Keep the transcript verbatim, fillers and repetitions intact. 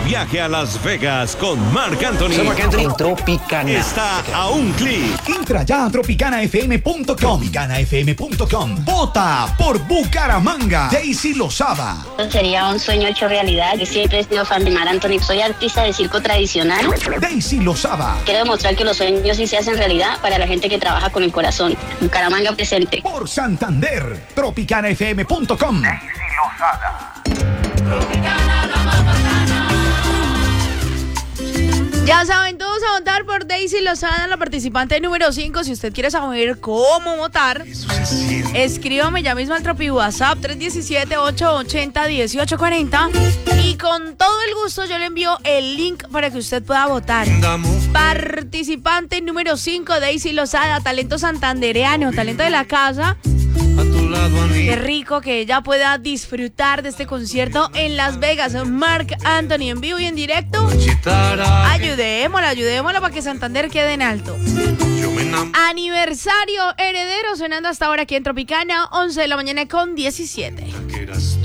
viaje a Las Vegas con Marc Anthony. Soy Marc Anthony en Tropicana. Está a un clic. Entra ya a tropicana f m punto com. tropicana f m punto com. Vota por Bucaramanga. Daisy Lozada. Sería un sueño hecho realidad. Yo siempre he sido fan de Marc Anthony. Soy artista de circo tradicional. Daisy Lozada. Quiero demostrar que los sueños sí se hacen realidad para la gente que trabaja con el corazón. Bucaramanga presente. Por Santander. tropicana f m punto com. Daisy Lozada. Tropicana, la más bacana. Ya saben todos a votar por Daisy Lozada, la participante número cinco. Si usted quiere saber cómo votar, escríbame ya mismo al Tropi WhatsApp tres uno siete, ocho ocho cero, uno ocho cuatro cero y con todo el gusto yo le envío el link para que usted pueda votar. Participante número cinco, Daisy Lozada, talento santandereano, talento de la casa. Qué rico que ella pueda disfrutar de este concierto en Las Vegas. Marc Anthony en vivo y en directo. Ayudémosla, ayudémosla para que Santander quede en alto. Aniversario heredero sonando hasta ahora aquí en Tropicana, once de la mañana con diecisiete.